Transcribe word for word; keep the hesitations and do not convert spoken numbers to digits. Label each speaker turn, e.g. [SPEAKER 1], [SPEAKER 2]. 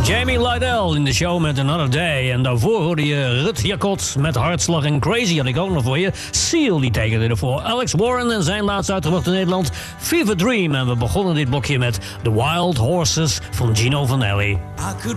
[SPEAKER 1] Jamie Lydell in de show met Another Day. En daarvoor hoorde je Rut Jacot met Hartslag en Crazy. Had ik ook nog voor je. Seal, die tekende ervoor. Alex Warren en zijn laatste uitgebracht in Nederland. Fever Dream. En we begonnen dit blokje met The Wild Horses van Gino Vanelli.